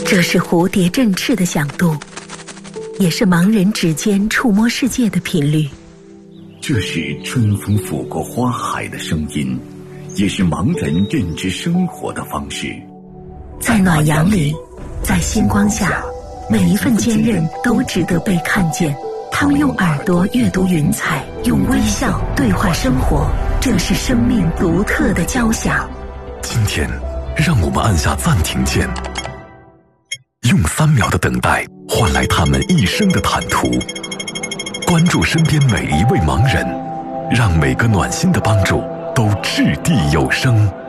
这是蝴蝶振翅的响度，也是盲人指尖触摸世界的频率。 这是春风拂过花海的声音，也是盲人认知生活的方式。 在暖阳里，在星光下，每一份坚韧都值得被看见。他们用耳朵阅读云彩，用微笑对话生活，这是生命独特的交响。 今天，让我们按下暂停键，用3秒的等待换来他们一生的坦途。关注身边每一位盲人，让每个暖心的帮助都掷地有声。